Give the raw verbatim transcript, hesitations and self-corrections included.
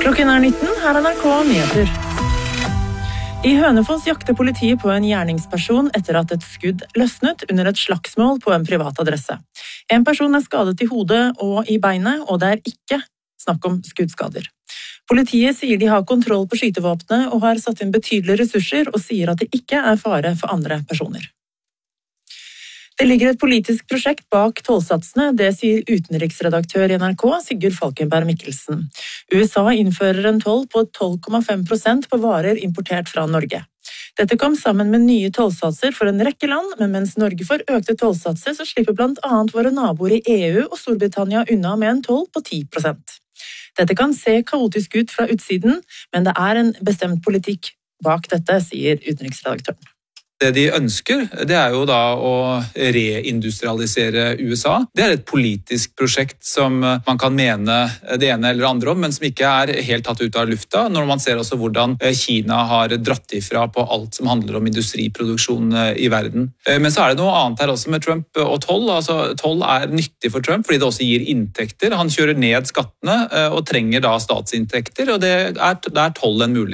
Klokken er nitten, her er N R K Nyheter. I Hønefoss jakter politiet på en gjerningsperson etter at et skudd løsnet under et slagsmål på en privat adresse. En person er skadet i hodet og i beinet, og det er ikke snakk om skuddskader. Politiet sier de har kontroll på skytevåpnet og har satt inn betydelige ressurser, og sier at det ikke er fare for andre personer. Det ligger et politisk prosjekt bak tollsatsene, det sier utenriksredaktør i N R K, Sigurd Falkenberg Mikkelsen. U S A innfører en toll på tolv komma fem prosent på varer importert fra Norge. Dette kom sammen med nye tollsatser for en rekke land, men mens Norge får økte tollsatser, så slipper blant annet våre naboer i E U og Storbritannia unna med en toll på ti prosent. Dette kan se kaotisk ut fra utsiden, men det er en bestemt politikk bak dette, sier utenriksredaktøren. Det de ønsker, det er jo da å reindustrialisere U S A. Det er et politisk prosjekt som man kan mene det ene eller andre om, men som ikke er helt tatt ut av lufta, når man ser også hvordan Kina har dratt ifra på alt som handler om industriproduksjon i verden. Men så er det noe annet her også med Trump og toll. Altså, toll er nyttig for Trump fordi det også gir inntekter. Han kjører ned skattene og trenger da statsinntekter, og det er, det er toll en mulighet.